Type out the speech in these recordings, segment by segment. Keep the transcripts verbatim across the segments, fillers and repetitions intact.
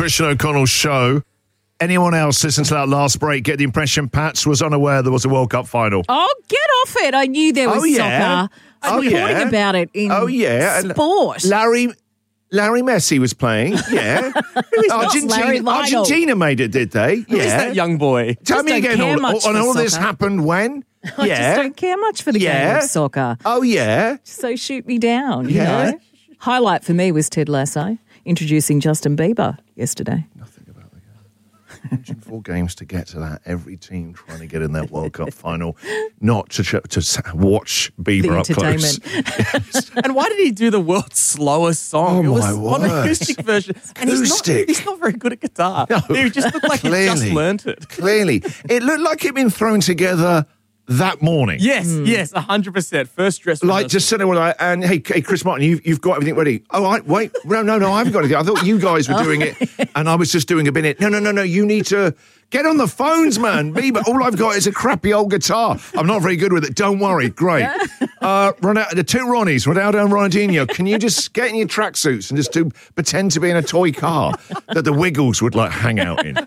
Christian O'Connell show. Anyone else listen to that last break get the impression Pats was unaware there was a World Cup final? Oh, get off it. I knew there was oh, yeah. soccer. I was oh, reporting yeah. about it in oh, yeah. sport. Larry Larry Messi was playing, yeah. Argentina, Argentina made it, did they? Who yeah. is that young boy? Tell Just me don't again, care all, much and for all this soccer. happened when? I yeah. just don't care much for the Yeah. game of soccer. Oh, yeah. So shoot me down, you Yeah. know. Highlight for me was Ted Lasso introducing Justin Bieber yesterday. Nothing about the game. Watching four games to get to that. Every team trying to get in that World Cup final, not to ch- to watch Bieber The up close. entertainment. And why did he do the world's slowest song? Oh, it was my one word. acoustic version. And he's not, Acoustic. he's not very good at guitar. No, he just looked like he just clearly. learnt it. Clearly. It looked like it'd been thrown together that morning. Yes, yes, one hundred percent. First dress Like, rehearsal. just sitting there, like, and hey, hey, Chris Martin, you've, you've got everything ready. Oh, I, wait, no, no, no, I haven't got anything. I thought you guys were doing it, and I was just doing a bit. No, no, no, no, you need to get on the phones, man. Bieber, all I've got is a crappy old guitar. I'm not very good with it. Don't worry. Great. Uh, Ronaldo, the two Ronnies, Ronaldo and Ronaldinho, can you just get in your tracksuits and just do pretend to be in a toy car that the Wiggles would, like, hang out in?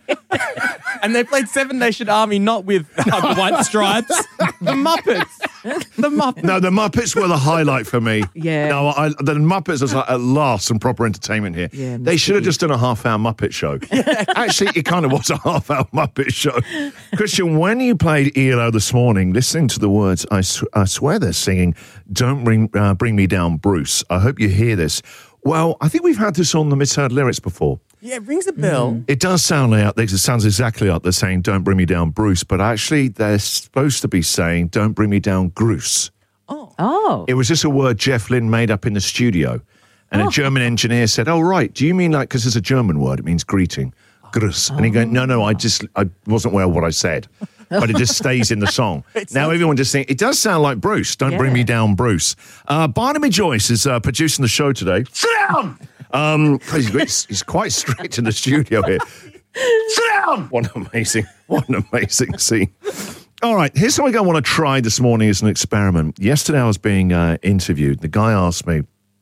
And they played Seven Nation Army not with uh, the White Stripes, the Muppets. The Muppets. No, the Muppets were the highlight for me. Yeah. No, I, the Muppets was like, at last some proper entertainment here. Yeah, they should have just done a half-hour Muppet show. Actually, it kind of was a half-hour Muppet show. Christian, when you played E L O this morning, listening to the words, I, sw- I swear they're singing, Don't bring, uh, bring Me Down, Bruce. I hope you hear this. Well, I think we've had this on the Misheard Lyrics before. Yeah, it rings a bell. Mm. It does sound like it sounds exactly like they're saying "Don't bring me down, Bruce," but actually they're supposed to be saying "Don't bring me down, Gruce." Oh. Oh. It was just a word Jeff Lynne made up in the studio, and Oh. a German engineer said, "Oh right, do you mean like because it's a German word? It means greeting, Gruß." And he goes, "No, no, I just I wasn't aware of what I said." But it just stays in the song. Now everyone just thinks, it does sound like Bruce. Don't bring Yeah. me down, Bruce. Uh, Barnaby Joyce is uh, producing the show today. Sit down! Um, he's, he's quite strict in the studio here. Sit down! What an amazing, what an amazing scene. All right, here's something I want to try this morning as an experiment. Yesterday I was being uh, interviewed. The guy asked me,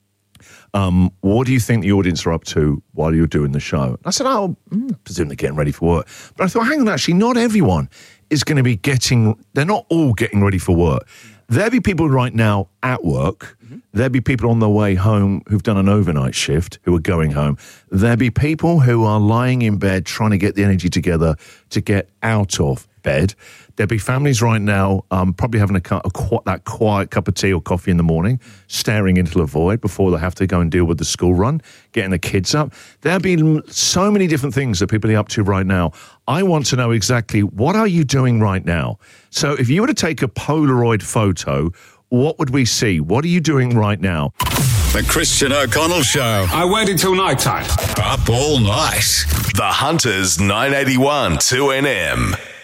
Um, what do you think the audience are up to while you're doing the show? And I said, oh, mm, I presume they're getting ready for work. But I thought, hang on, actually, not everyone is going to be getting, they're not all getting ready for work. There'll be people right now at work. Mm-hmm. There'll be people on their way home who've done an overnight shift who are going home. There'll be people who are lying in bed trying to get the energy together to get out of bed. There'll be families right now um, probably having a, cu- a qu- that quiet cup of tea or coffee in the morning, staring into the void before they have to go and deal with the school run, getting the kids up. There'll be so many different things that people are up to right now. I want to know exactly what are you doing right now? So if you were to take a Polaroid photo, what would we see? What are you doing right now? The Christian O'Connell Show. I waited till night time. Up all night. The Hunters nine eighty-one two N M.